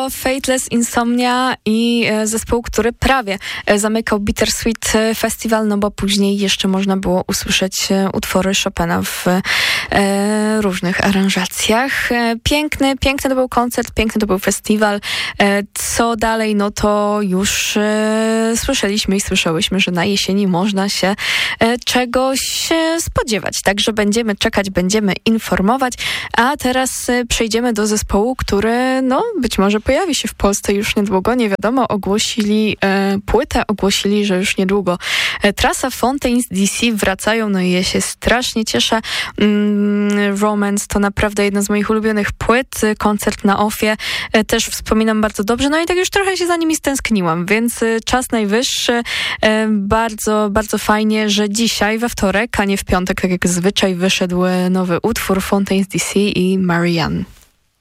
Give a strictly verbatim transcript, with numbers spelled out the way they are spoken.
Fateless Insomnia i zespół, który prawie zamykał Bittersweet Festival, no bo później jeszcze można było usłyszeć utwory Chopina w e, różnych aranżacjach. Piękny, piękny to był koncert, piękny to był festiwal. E, co dalej, no to już e, słyszeliśmy i słyszałyśmy, że na jesieni można się e, czegoś e, spodziewać. Także będziemy czekać, będziemy informować. A teraz e, przejdziemy do zespołu, który no być może pojawi się w Polsce już niedługo. Nie wiadomo, ogłosili e, płytę, ogłosili, że już niedługo e, trasa Fontaines D C wracają, no i ja się strasznie cieszę. Mm, Romance to naprawdę jedna z moich ulubionych płyt. Koncert na Offie e, też wspominam bardzo dobrze, no i tak już trochę się za nimi stęskniłam, więc e, czas najwyższy. E, bardzo, bardzo fajnie, że dzisiaj we wtorek, a nie w piątek, tak jak zwyczaj, wyszedł nowy utwór Fontaines D C i Marianne.